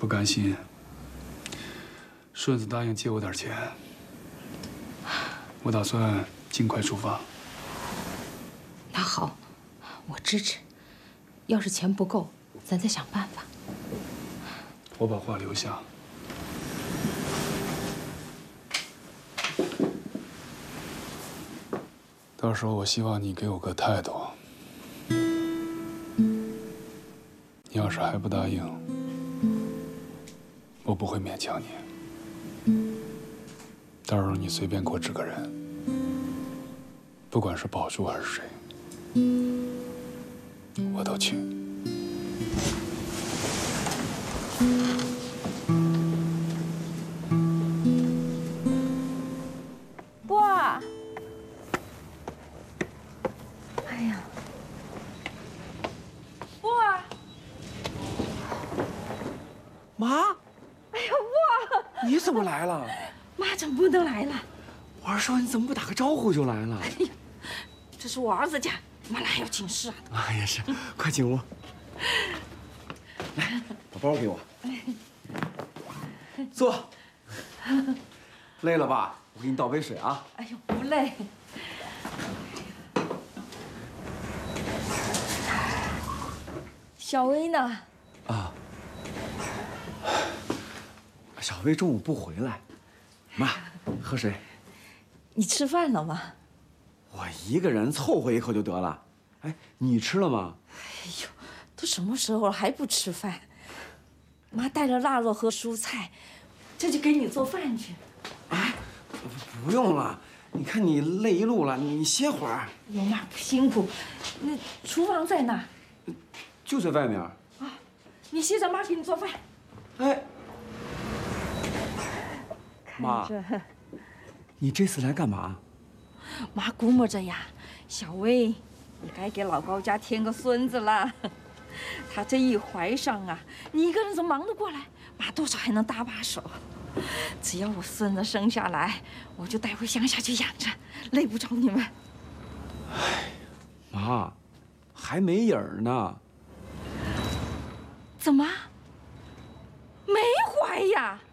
不甘心，顺子答应借我点钱，我打算尽快出发。 那好，我支持。要是钱不够，咱再想办法。 我把话留下。到时候我希望你给我个态度。你要是还不答应，我不会勉强你。到时候你随便给我指个人，不管是宝珠还是谁，我都去。 哇！哎呀！哇！ 妈！ 哎呀，哇！ 你怎么来了？ 妈怎么不能来了？ 我是说你怎么不打个招呼就来了？ 哎呀，这是我儿子家，妈哪有请示啊？ 啊，也是，快进屋。来，把包给我。坐。累了吧？我给你倒杯水啊。 哎呦，不累。小薇呢？ 啊。小薇中午不回来。妈，喝水。 你吃饭了吗？ 我一个人凑合一口就得了。哎，你吃了吗？ 哎呦，都什么时候了还不吃饭？妈带了腊肉和蔬菜，这就给你做饭去。 哎，不用了，你看你累一路了，你歇会儿。 哎呦，妈不辛苦，那厨房在哪？ 就在外面。 啊，你歇着，妈给你做饭。 哎，妈，你这次来干嘛？ 妈估摸着呀，小薇，你该给老高家添个孙子了。他这一怀上啊，你一个人怎么忙得过来？妈多少还能搭把手。只要我孙子生下来，我就带回乡下去养着，累不着你们。 哎，妈，还没影儿呢。 怎么？没怀呀？